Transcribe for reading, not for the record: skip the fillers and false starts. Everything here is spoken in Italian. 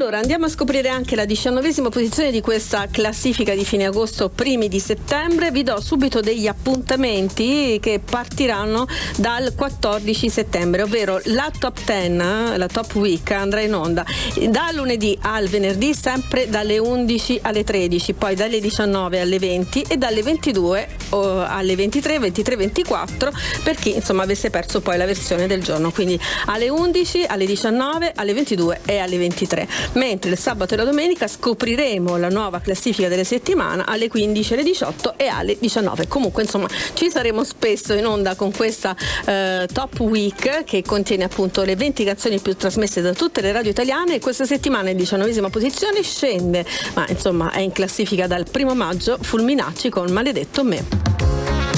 Allora, andiamo a scoprire anche la 19ª posizione di questa classifica di fine agosto, primi di settembre. Vi do subito degli appuntamenti che partiranno dal 14 settembre, ovvero la top 10, la top week andrà in onda da lunedì al venerdì, sempre dalle 11 alle 13, poi dalle 19 alle 20 e dalle 22 alle 23, 23, 24, per chi insomma avesse perso poi la versione del giorno, quindi alle 11, alle 19, alle 22 e alle 23. Mentre il sabato e la domenica scopriremo la nuova classifica delle settimane alle 15, alle 18 e alle 19. Comunque insomma ci saremo spesso in onda con questa top week che contiene appunto le 20 canzoni più trasmesse da tutte le radio italiane, e questa settimana in 19ª posizione scende, ma insomma è in classifica dal 1° maggio, Fulminacci con Maledetto me.